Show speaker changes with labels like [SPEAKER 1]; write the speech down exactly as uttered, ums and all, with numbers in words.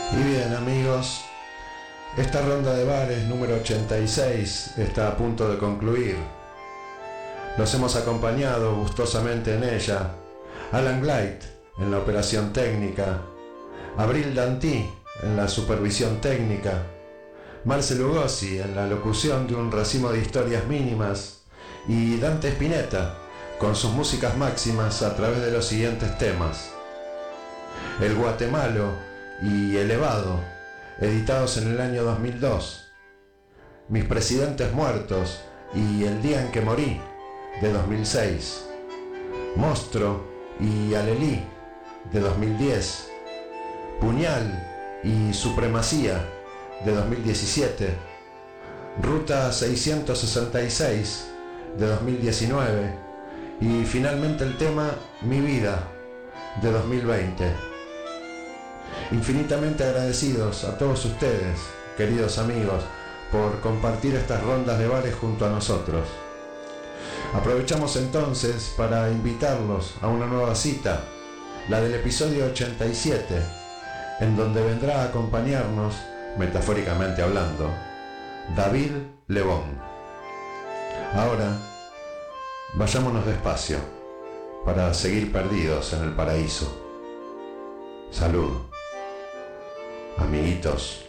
[SPEAKER 1] Y bien, amigos, esta ronda de bares número ochenta y seis está a punto de concluir. Los hemos acompañado gustosamente en ella Alan Gleit en la operación técnica, Abril Dantí en la supervisión técnica, Marce Lugosi en la locución de un racimo de historias mínimas y Dante Spinetta con sus músicas máximas a través de los siguientes temas: El Guatemalo y Elevado, editados en el año dos mil dos, Mis Presidentes Muertos y El Día en que Morí, de dos mil seis, Monstruo y Alelí, de dos mil diez, Puñal y Supremacía, de dos mil diecisiete, Ruta seiscientos sesenta y seis, de dos mil diecinueve, y finalmente el tema Mi Vida, de dos mil veinte. Infinitamente agradecidos a todos ustedes, queridos amigos, por compartir estas rondas de bares junto a nosotros. Aprovechamos entonces para invitarlos a una nueva cita, la del episodio ochenta y siete, en donde vendrá a acompañarnos, metafóricamente hablando, David Lebón. Ahora, vayámonos despacio para seguir perdidos en el paraíso. Salud, amiguitos.